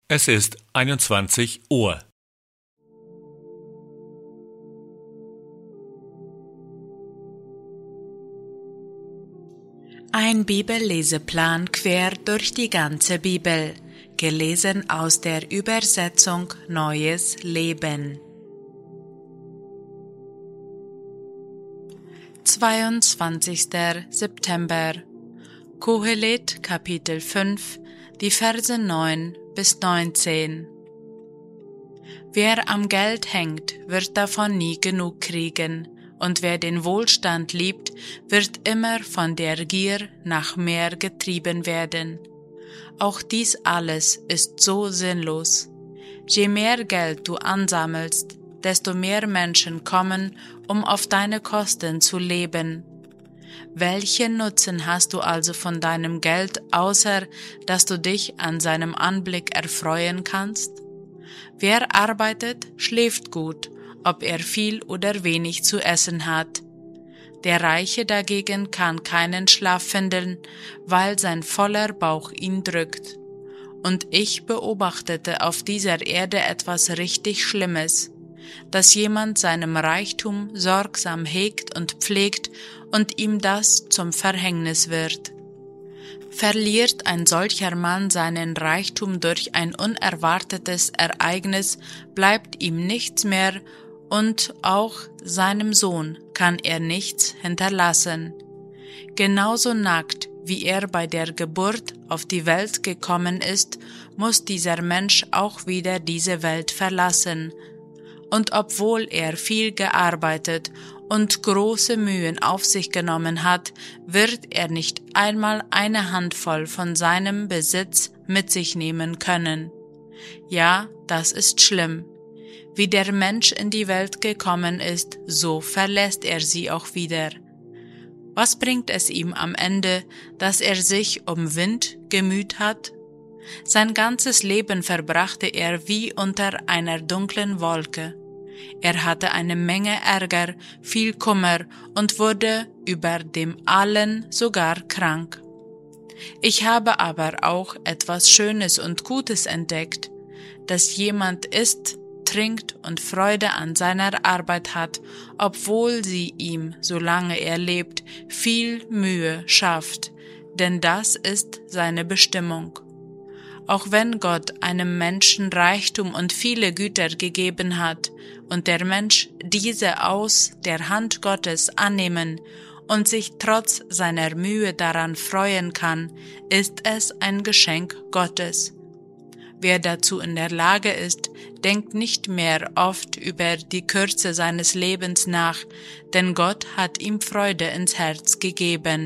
Es ist 21 Uhr. Ein Bibelleseplan quer durch die ganze Bibel, gelesen aus der Übersetzung Neues Leben. 22. September. Kohelet, Kapitel 5, die Verse 9 bis 19. Wer am Geld hängt, wird davon nie genug kriegen, und wer den Wohlstand liebt, wird immer von der Gier nach mehr getrieben werden. Auch dies alles ist so sinnlos. Je mehr Geld du ansammelst, desto mehr Menschen kommen, um auf deine Kosten zu leben. Welchen Nutzen hast du also von deinem Geld, außer dass du dich an seinem Anblick erfreuen kannst? Wer arbeitet, schläft gut, ob er viel oder wenig zu essen hat. Der Reiche dagegen kann keinen Schlaf finden, weil sein voller Bauch ihn drückt. Und ich beobachtete auf dieser Erde etwas richtig Schlimmes, dass jemand seinem Reichtum sorgsam hegt und pflegt und ihm das zum Verhängnis wird. Verliert ein solcher Mann seinen Reichtum durch ein unerwartetes Ereignis, bleibt ihm nichts mehr, und auch seinem Sohn kann er nichts hinterlassen. Genauso nackt, wie er bei der Geburt auf die Welt gekommen ist, muss dieser Mensch auch wieder diese Welt verlassen. Und obwohl er viel gearbeitet und große Mühen auf sich genommen hat, wird er nicht einmal eine Handvoll von seinem Besitz mit sich nehmen können. Ja, das ist schlimm. Wie der Mensch in die Welt gekommen ist, so verlässt er sie auch wieder. Was bringt es ihm am Ende, dass er sich um Wind gemüht hat? Sein ganzes Leben verbrachte er wie unter einer dunklen Wolke. Er hatte eine Menge Ärger, viel Kummer und wurde über dem allen sogar krank. Ich habe aber auch etwas Schönes und Gutes entdeckt, dass jemand isst, trinkt und Freude an seiner Arbeit hat, obwohl sie ihm, solange er lebt, viel Mühe schafft, denn das ist seine Bestimmung. Auch wenn Gott einem Menschen Reichtum und viele Güter gegeben hat und der Mensch diese aus der Hand Gottes annehmen und sich trotz seiner Mühe daran freuen kann, ist es ein Geschenk Gottes. Wer dazu in der Lage ist, denkt nicht mehr oft über die Kürze seines Lebens nach, denn Gott hat ihm Freude ins Herz gegeben.